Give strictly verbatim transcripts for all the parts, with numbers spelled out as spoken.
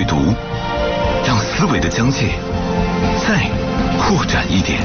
读，让思维的疆界再扩展一点。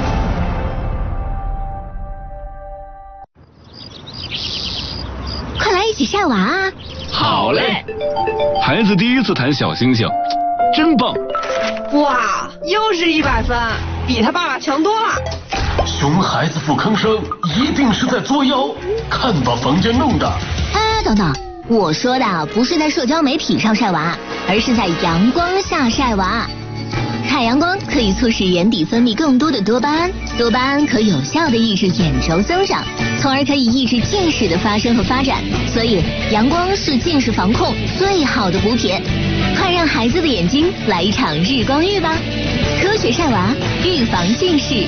快来一起晒娃啊！ 好嘞！孩子第一次弹小星星，真棒！ 哇，又是一百分，比他爸爸强多了。 熊孩子不吭声，一定是在作妖。看把房间弄的！ 哎，等等，我说的不是在社交媒体上晒娃，而是在阳光下晒娃。晒阳光可以促使眼底分泌更多的多巴胺，多巴胺可有效的抑制眼轴增长，从而可以抑制近视的发生和发展。所以，阳光是近视防控最好的补铁。快让孩子的眼睛来一场日光浴吧！科学晒娃，预防近视。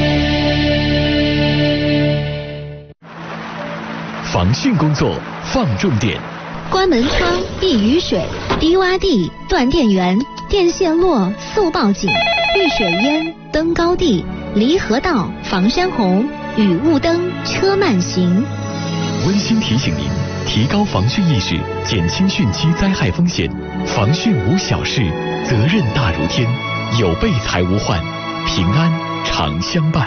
防汛工作放重点。 关门窗、避雨水、低洼地、断电源、电线落速报警、遇水淹、登高地、离河道、防山洪、雨雾灯、车慢行。 温馨提醒您，提高防汛意识，减轻汛期灾害风险。防汛无小事，责任大如天。有备才无患，平安常相伴。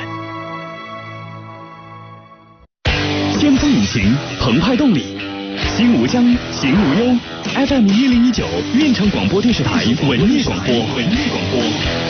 先锋引擎，澎湃动力，心无疆，行无忧。F M 一零一九，运城广播电视台文艺广播，文艺广播。